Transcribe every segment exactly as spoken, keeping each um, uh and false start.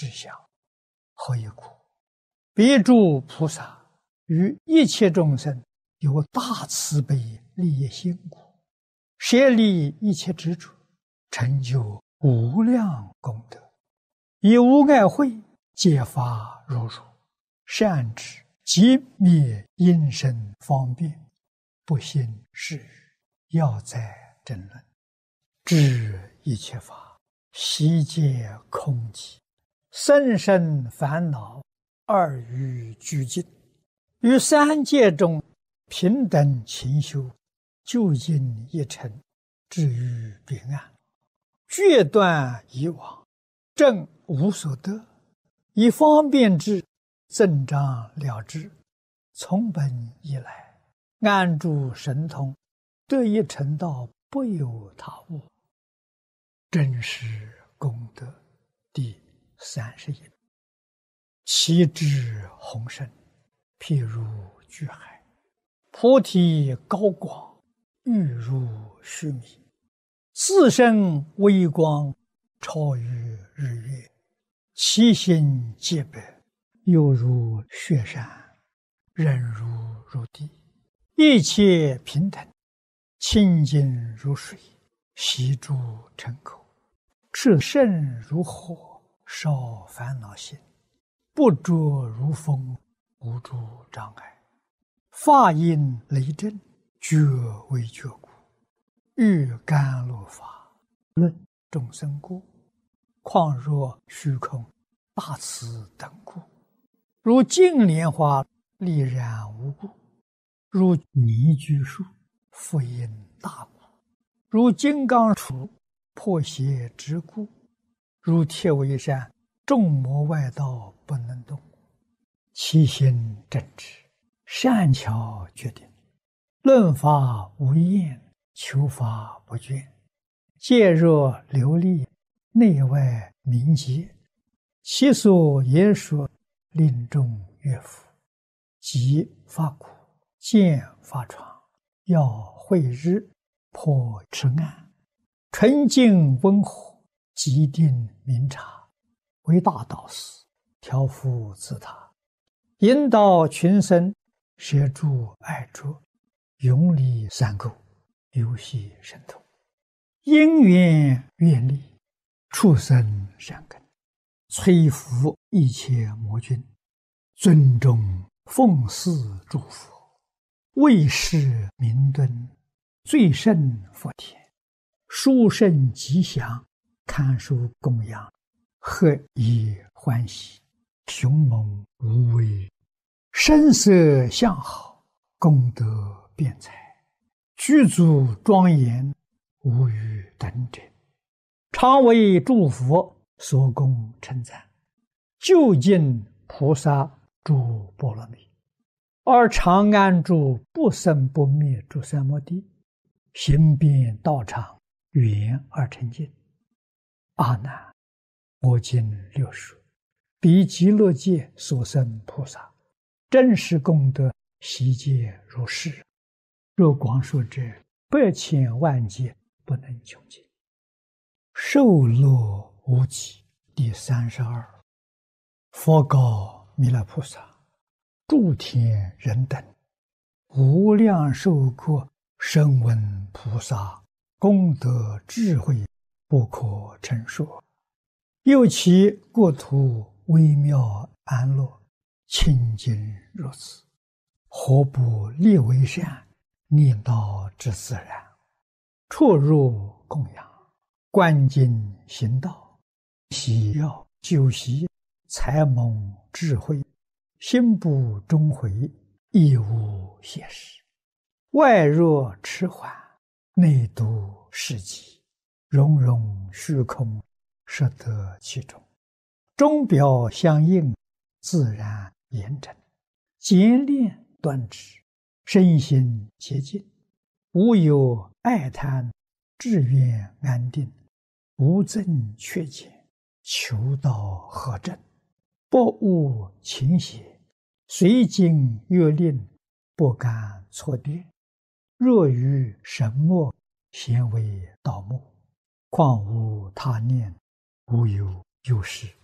志向，何以故？彼诸菩萨于一切众生有大慈悲利益心故，舍离一切执着，成就无量功德，以无碍慧揭发如如，善知即灭因身方便，不信是语，要在争论，知一切法悉皆空寂，甚深烦恼二于俱尽，于三界中平等勤修，究竟一尘，至于彼岸，决断以往，正无所得，以方便智增长了之，从本以来，安住神通，得以成道，不有他物。真实功德第三十一。其智宏深，譬如巨海，菩提高广，欲如须弥，自身微光，超于日月，其心洁白，犹如雪山，忍如如地，一切平等，清净如水，悉诸尘口，炽盛如火，烧烦恼心，不着如风，无诸障碍，法音雷震，觉为觉故，欲甘露法，论众生故，况若虚空大慈等故，如净莲花丽然无故，如泥居树复因大故，如金刚杵破邪之故，如铁围山众魔外道不能动，其心正直，善巧决定，论法无厌，求法不倦，戒若流利，内外明洁，其所言说，令众悦服，即发苦，见发闯，要慧日，破痴暗，纯净温和，极定明察，为大导师，调伏自他，引导群生，摄诸爱着，永离三垢，游戏神通，因缘愿力，畜生善根，摧伏一切魔君，尊重奉祀诸佛，为世明敦，最胜佛田，殊胜吉祥，堪受供养，何以欢喜，雄猛无畏，声色相好，功德辩才，具足庄严，无与等者，常为诸佛所供称赞，究竟菩萨诸波罗蜜，而常安住不生不灭诸三摩地，行遍道场，圆而成净。阿难，我今略说，彼极乐界所生菩萨，真实功德悉皆如是。若广说者，百千万劫不能穷尽。受乐无极第三十二。佛告弥勒菩萨：诸天人等，无量寿国声闻菩萨功德智慧不可称说，又其国土微妙安乐，清净如此，何不立为善，念道之自然，出入供养，观经行道，喜要修习，才蒙智慧，心不终回，亦无懈时，外若迟缓，内度世极，融融虚空，摄得其中，钟表相应，自然严整，简练端直，身心洁净，无有爱贪，志愿安定，无增缺减，求道合正，不误情邪，随经阅令，不敢错跌，若于神墨，咸为盗墓，况无他念，无有有失，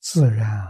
自然